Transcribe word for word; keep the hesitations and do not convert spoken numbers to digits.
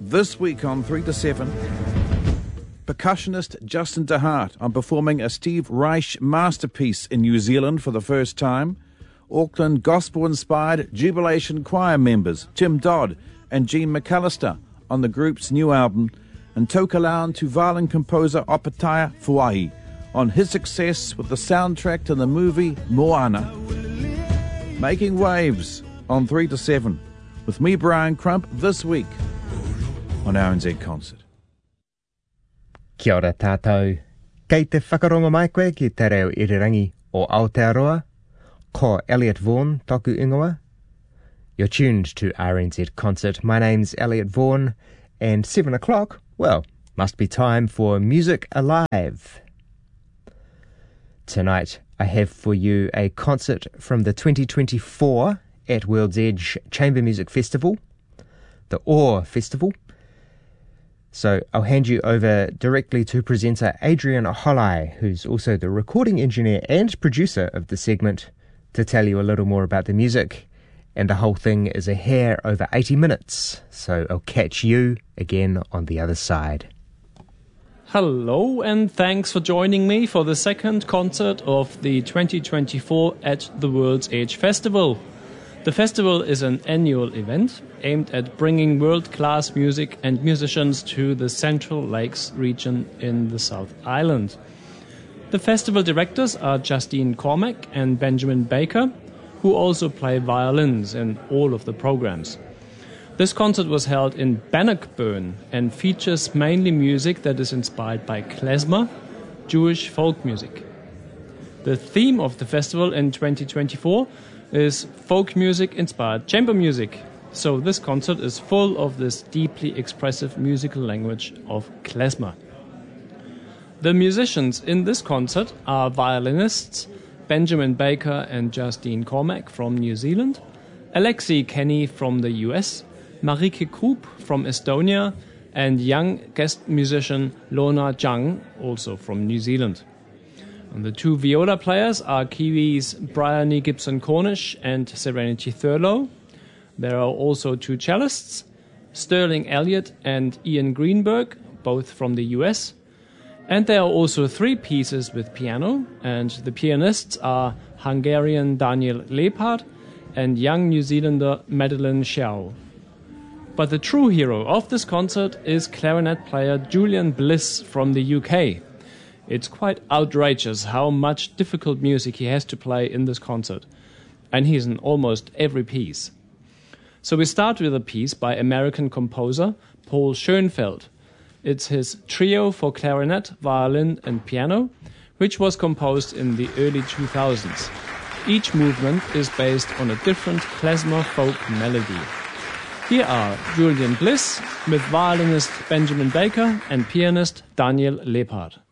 This week on three to seven, percussionist Justin DeHart on performing a Steve Reich masterpiece in New Zealand for the first time. Auckland gospel-inspired Jubilation Choir members Tim Dodd and Gene McAllister on the group's new album, and Tokelau to violin composer Opetaia Fuahi on his success with the soundtrack to the movie Moana. Making waves on three to seven with me, Brian Crump, this week on R N Z Concert. Kia ora tātou. Kei te whakarongo mai koe ki te reo irirangi o Aotearoa, ko Elliot Vaughan toku ingoa. You're tuned to R N Z Concert. My name's Elliot Vaughan, and seven o'clock, well, must be time for Music Alive. Tonight, I have for you a concert from the twenty twenty-four at World's Edge Chamber Music Festival, the O A R Festival. So I'll hand you over directly to presenter Adrian Holai, who's also the recording engineer and producer of the segment, to tell you a little more about the music. And the whole thing is a hair over eighty minutes. So I'll catch you again on the other side. Hello, and thanks for joining me for the second concert of the twenty twenty-four at the World's Edge Festival. The festival is an annual event aimed at bringing world-class music and musicians to the Central Lakes region in the South Island. The festival directors are Justine Cormack and Benjamin Baker, who also play violins in all of the programs. This concert was held in Bannockburn and features mainly music that is inspired by klezmer, Jewish folk music. The theme of the festival in twenty twenty-four is folk music-inspired chamber music, so this concert is full of this deeply expressive musical language of klezmer. The musicians in this concert are violinists Benjamin Baker and Justine Cormack from New Zealand, Alexei Kenny from the U S, Marike Krupp from Estonia, and young guest musician Lona Jung, also from New Zealand. And the two viola players are Kiwis Bryony Gibson-Cornish and Serenity Thurlow. There are also two cellists, Sterling Elliott and Ian Greenberg, both from the U S. And there are also three pieces with piano, and the pianists are Hungarian Daniel Lepard and young New Zealander Madeleine Xiao. But the true hero of this concert is clarinet player Julian Bliss from the U K. It's quite outrageous how much difficult music he has to play in this concert, and he's in almost every piece. So we start with a piece by American composer Paul Schoenfeld. It's his trio for clarinet, violin and piano, which was composed in the early two thousands. Each movement is based on a different klezmer folk melody. Here are Julian Bliss with violinist Benjamin Baker and pianist Daniel Lepard.